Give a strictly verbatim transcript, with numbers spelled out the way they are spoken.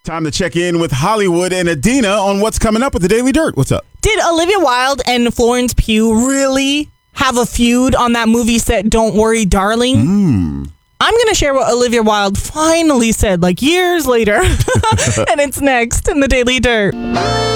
Time to check in with Hollywood and Adina on what's coming up with the Daily Dirt. What's up? Did Olivia Wilde and Florence Pugh really have a feud on that movie set, Don't Worry, Darling? Mm. I'm going to share what Olivia Wilde finally said, like years later. And it's next in the Daily Dirt.